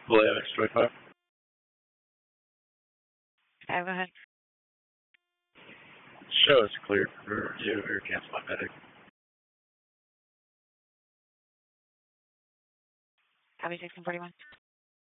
Fully MX-25. Go ahead. Show is cleared for review or cancel my medic. Copy 1641.